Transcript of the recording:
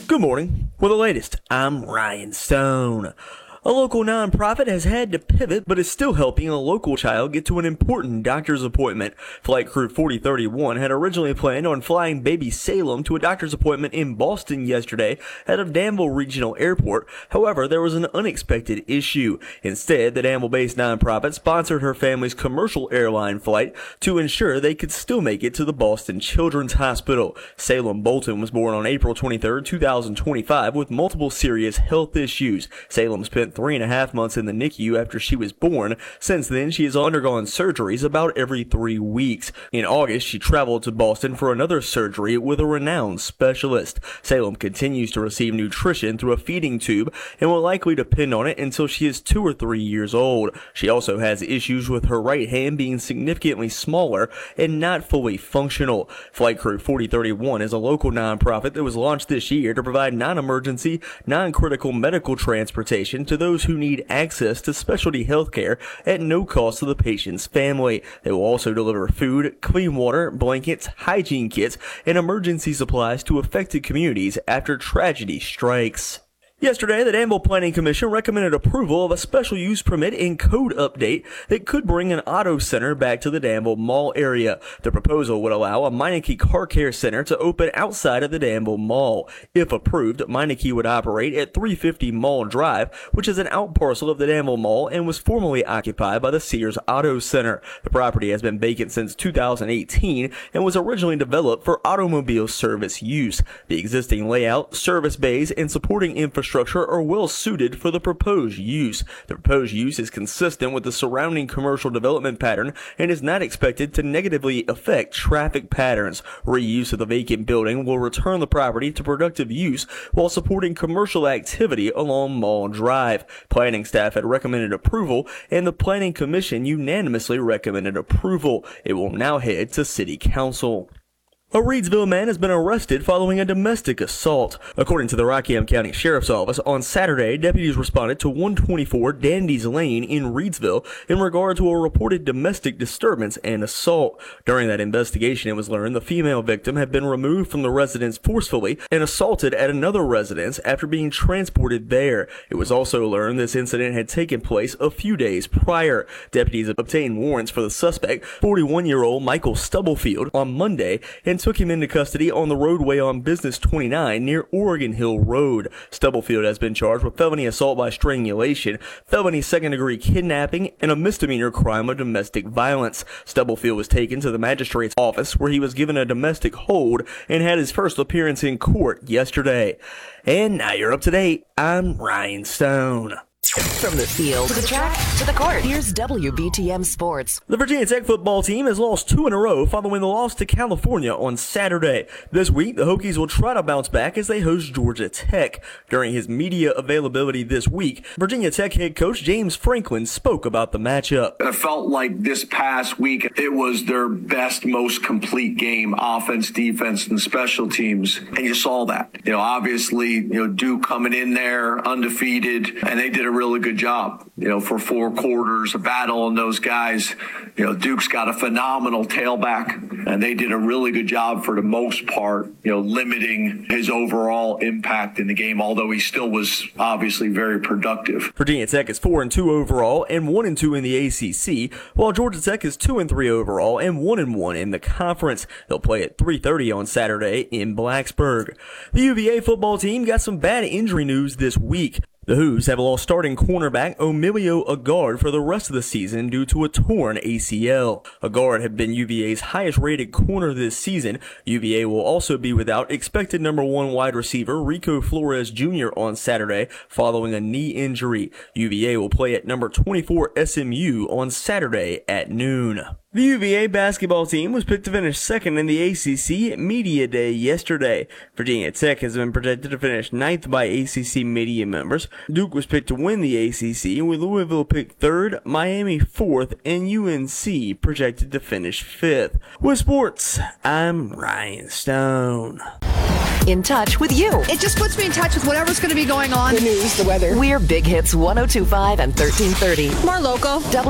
Good morning. With the latest, I'm Ryan Stone. A local nonprofit has had to pivot, but is still helping a local child get to an important doctor's appointment. Flight Crew 4031 had originally planned on flying baby Salem to a doctor's appointment in Boston yesterday out of Danville Regional Airport. However, there was an unexpected issue. Instead, the Danville-based nonprofit sponsored her family's commercial airline flight to ensure they could still make it to the Boston Children's Hospital. Salem Bolton was born on April 23, 2025 with multiple serious health issues. Salem spent 3.5 months in the NICU after she was born. Since then, she has undergone surgeries about every 3 weeks. In August, she traveled to Boston for another surgery with a renowned specialist. Salem continues to receive nutrition through a feeding tube and will likely depend on it until she is 2 or 3 years old. She also has issues with her right hand being significantly smaller and not fully functional. Flight Crew 4031 is a local nonprofit that was launched this year to provide non-emergency, non-critical medical transportation to those who need access to specialty health care at no cost to the patient's family. They will also deliver food, clean water, blankets, hygiene kits, and emergency supplies to affected communities after tragedy strikes. Yesterday, the Danville Planning Commission recommended approval of a special use permit and code update that could bring an auto center back to the Danville Mall area. The proposal would allow a Meineke Car Care Center to open outside of the Danville Mall. If approved, Meineke would operate at 350 Mall Drive, which is an outparcel of the Danville Mall and was formerly occupied by the Sears Auto Center. The property has been vacant since 2018 and was originally developed for automobile service use. The existing layout, service bays, and supporting infrastructure are well suited for the proposed use. The proposed use is consistent with the surrounding commercial development pattern and is not expected to negatively affect traffic patterns. Reuse of the vacant building will return the property to productive use while supporting commercial activity along Mall Drive. Planning staff had recommended approval, and the Planning Commission unanimously recommended approval. It will now head to City Council. A Reidsville man has been arrested following a domestic assault. According to the Rockingham County Sheriff's Office, on Saturday, deputies responded to 124 Dandies Lane in Reidsville in regard to a reported domestic disturbance and assault. During that investigation, it was learned the female victim had been removed from the residence forcefully and assaulted at another residence after being transported there. It was also learned this incident had taken place a few days prior. Deputies obtained warrants for the suspect, 41-year-old Michael Stubblefield, on Monday and took him into custody on the roadway on Business 29 near Oregon Hill Road. Stubblefield has been charged with felony assault by strangulation, felony second-degree kidnapping, and a misdemeanor crime of domestic violence. Stubblefield was taken to the magistrate's office where he was given a domestic hold and had his first appearance in court yesterday. And now you're up to date. I'm Ryan Stone. From the field to the track to the court, here's WBTM Sports. The Virginia Tech football team has lost 2 in a row following the loss to California on Saturday. This week, the Hokies will try to bounce back as they host Georgia Tech. During his media availability this week, Virginia Tech head coach James Franklin spoke about the matchup. I felt like this past week, it was their best, most complete game, offense, defense, and special teams. And you saw that. Obviously, Duke coming in there undefeated, and they did a really good job, for 4 quarters of battling those guys. Duke's got a phenomenal tailback, and they did a really good job for the most part, limiting his overall impact in the game, although he still was obviously very productive. Virginia Tech is 4-2 overall and 1-2 in the ACC, while Georgia Tech is 2-3 overall and 1-1 in the conference. They'll play at 3:30 on Saturday in Blacksburg. The UVA football team got some bad injury news this week. The Hoos have lost starting cornerback Emilio Agard for the rest of the season due to a torn ACL. Agard had been UVA's highest-rated corner this season. UVA will also be without expected number 1 wide receiver Rico Flores Jr. on Saturday following a knee injury. UVA will play at number 24 SMU on Saturday at noon. The UVA basketball team was picked to finish second in the ACC Media Day yesterday. Virginia Tech has been projected to finish 9th by ACC media members. Duke was picked to win the ACC, with Louisville picked 3rd, Miami 4th, and UNC projected to finish 5th. With sports, I'm Ryan Stone. In touch with you. It just puts me in touch with whatever's going to be going on. The news, the weather. We're Big Hits 102.5 and 1330. More local.